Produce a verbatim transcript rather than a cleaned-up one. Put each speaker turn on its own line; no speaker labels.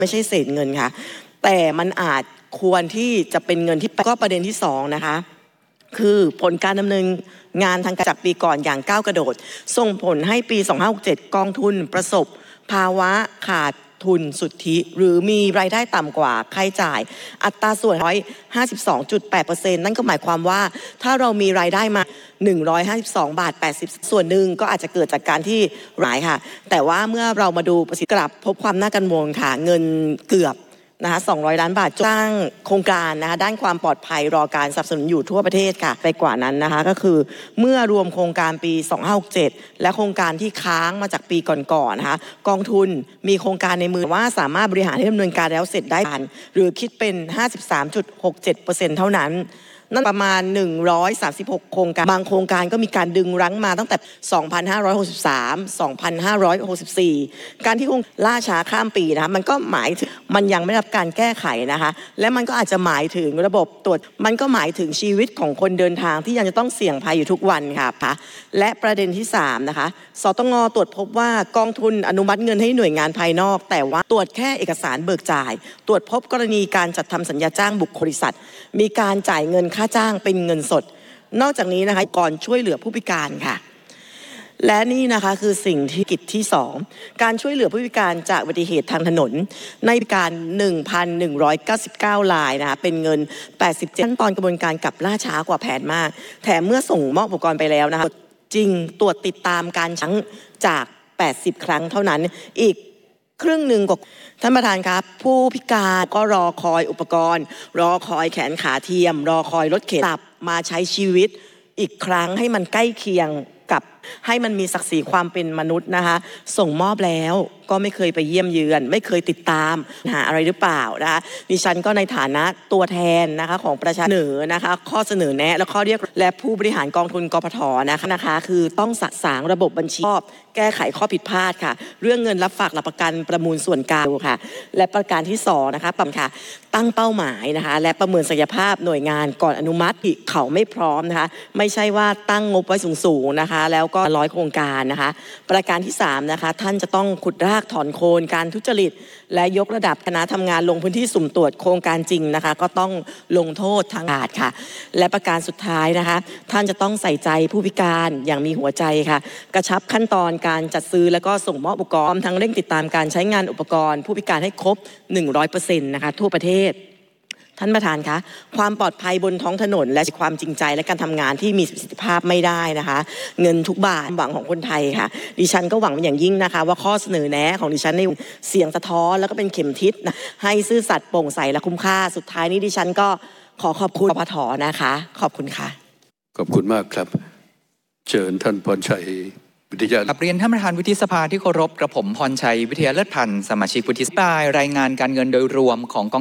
ไม่ใช่เศษเงินค่ะแต่มันอาจควรที่จะเป็นเงินที่ก็ประเด็นที่สองนะคะคือผลการดำเนินงานทางการจากปีก่อนอย่างก้าวกระโดดส่งผลให้ปีสองพันห้าร้อยหกสิบเจ็ดกองทุนประสบภาวะขาดทุนสุทธิหรือมีรายได้ต่ำกว่าค่าใช้จ่ายอัตราส่วน หนึ่งร้อยห้าสิบสองจุดแปดเปอร์เซ็นต์ นั่นก็หมายความว่าถ้าเรามีรายได้มาหนึ่งร้อยห้าสิบสองบาทแปดสิบส่วนหนึ่งก็อาจจะเกิดจากการที่หลายค่ะแต่ว่าเมื่อเรามาดูประสิทธิภาพกลับพบความน่ากังวลค่ะเงินเกือบนะคะสองร้อยล้านบาทจ้างโครงการนะคะด้านความปลอดภัยรอการสนับสนุนอยู่ทั่วประเทศค่ะไปกว่านั้นนะคะก็คือเมื่อรวมโครงการปีสองพันห้าร้อยหกสิบเจ็ดและโครงการที่ค้างมาจากปีก่อนๆนะคะกองทุนมีโครงการในมือว่าสามารถบริหารให้ดำเนินการแล้วเสร็จได้หรือคิดเป็น ห้าสิบสามจุดหกเจ็ดเปอร์เซ็นต์ เท่านั้นนั่นประมาณหนึ่งร้อยสามสิบหกโครงการบางโครงการก็มีการดึงรั้งมาตั้งแต่สองพันห้าร้อยหกสิบสาม สองพันห้าร้อยหกสิบสี่การที่คงล่าช้าข้ามปีนะคะมันก็หมายถึงมันยังไม่ได้รับการแก้ไขนะคะและมันก็อาจจะหมายถึงระบบตรวจมันก็หมายถึงชีวิตของคนเดินทางที่ยังจะต้องเสี่ยงภัยอยู่ทุกวันค่ะและประเด็นที่สามนะคะสตง.ตรวจพบว่ากองทุนอนุมัติเงินให้หน่วยงานภายนอกแต่ว่าตรวจแค่เอกสารเบิกจ่ายตรวจพบกรณีการจัดทำสัญญาจ้างบุคคลบริษัทมีการจ่ายเงินค่าจ้างเป็นเงินสดนอกจากนี้นะคะก่อนช่วยเหลือผู้พิการค่ะและนี่นะคะคือสิ่งที่กิจที่สองการช่วยเหลือผู้พิการจากอุบัติเหตุทางถนนในการ หนึ่งพันหนึ่งร้อยเก้าสิบเก้า รายนะคะเป็นเงินแปดสิบเจ็ดขั้นตอนกระบวนการกลับล่าช้ากว่าแผนมากแถมเมื่อส่งมอบอุปกรณ์ไปแล้วนะคะจริงตรวจติดตามการชั่งจากแปดสิบครั้งเท่านั้นอีกครึ่งหนึ่งกว่าท่านประธานครับผู้พิการก็รอคอยอุปกรณ์รอคอยแขนขาเทียมรอคอยรถเข็นกลับมาใช้ชีวิตอีกครั้งให้มันใกล้เคียงกับให้มันมีศักดิ์ศรีความเป็นมนุษย์นะคะส่งมอบแล้วก็ไม่เคยไปเยี่ยมเยือนไม่เคยติดตามหาอะไรหรือเปล่านะคะดิฉันก็ในฐานะตัวแทนนะคะของประชาชนเสนอนะคะข้อเสนอแนะและข้อเรียกและผู้บริหารกองทุนกปทนะคะนะคะคือต้องสะสางระบบบัญชีแก้ไขข้อผิดพลาดค่ะเรื่องเงินรับฝากหลักประกันประมูลส่วนกลางค่ะและประการที่สองนะคะปั๊มค่ะตั้งเป้าหมายนะคะและประเมินศักยภาพหน่วยงานก่อนอนุมัติเขาไม่พร้อมนะคะไม่ใช่ว่าตั้งงบไว้สูงๆนะคะแล้วก็ร้อยโครงการนะคะประการที่สามนะคะท่านจะต้องขุดรากถอนโคนการทุจริตและยกระดับคณะทำงานลงพื้นที่สุ่มตรวจโครงการจริงนะคะก็ต้องลงโทษทางอาญาค่ะและประการสุดท้ายนะคะท่านจะต้องใส่ใจผู้พิการอย่างมีหัวใจค่ะกระชับขั้นตอนการจัดซื้อและก็ส่งมอบอุปกรณ์ทั้งเร่งติดตามการใช้งานอุปกรณ์ผู้พิการให้ครบ หนึ่งร้อยเปอร์เซ็นต์ นะคะทั่วประเทศท่านประธานคะความปลอดภัยบนท้องถนนและความจริงใจและการทำงานที่มีประสิทธิภาพไม่ได้นะคะเงินทุกบาทหวังของคนไทยค่ะดิฉันก็หวังเป็นอย่างยิ่งนะคะว่าข้อเสนอแนะของดิฉันในเสียงสะท้อนแล้วก็เป็นเข็มทิศนะให้ซื่อสัตย์โปร่งใสและคุ้มค่าสุดท้ายนี้ดิฉันก็ขอขอบคุณกปท.นะคะขอบคุณค่ะ
ขอบคุณมากครับเชิญท่านพรชัยวิทยา
ครับเรียนท่านประธานวุฒิสภาที่เคารพกระผมพรชัยวิทยาเลิศพันธ์สมาชิกวุฒิสภารายงานการเงินโดยรวมของ